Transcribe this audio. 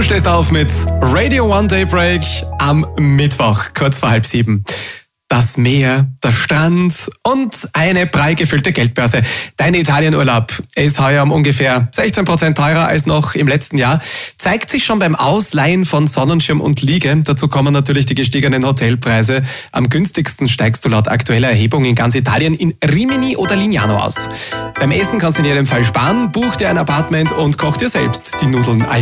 stehst auf mit Radio One Daybreak am Mittwoch, kurz vor 6:30. Das Meer, der Strand und eine prall gefüllte Geldbörse. Dein Italienurlaub ist heuer um ungefähr 16% teurer als noch im letzten Jahr. Zeigt sich schon beim Ausleihen von Sonnenschirm und Liege. Dazu kommen natürlich die gestiegenen Hotelpreise. Am günstigsten steigst du laut aktueller Erhebung in ganz Italien in Rimini oder Lignano aus. Beim Essen kannst du in jedem Fall sparen. Buch dir ein Apartment und koch dir selbst die Nudeln